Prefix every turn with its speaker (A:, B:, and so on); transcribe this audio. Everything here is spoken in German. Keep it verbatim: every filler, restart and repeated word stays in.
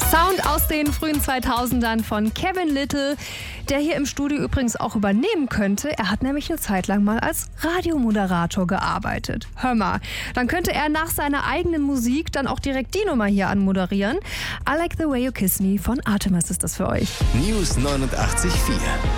A: Sound aus den frühen zweitausendern von Kevin Lyttle, der hier im Studio übrigens auch übernehmen könnte. Er hat nämlich eine Zeit lang mal als Radiomoderator gearbeitet. Hör mal, dann könnte er nach seiner eigenen Musik dann auch direkt die Nummer hier anmoderieren. I Like the Way You Kiss Me von Artemis ist das für euch.
B: News neunundachtzig Komma vier